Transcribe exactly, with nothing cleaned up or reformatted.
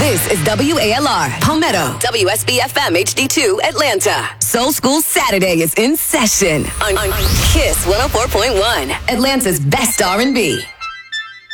This is W A L R, Palmetto, W S B F M H D two, Atlanta. Soul School Saturday is in session on, on Kiss one oh four point one, Atlanta's best R and B.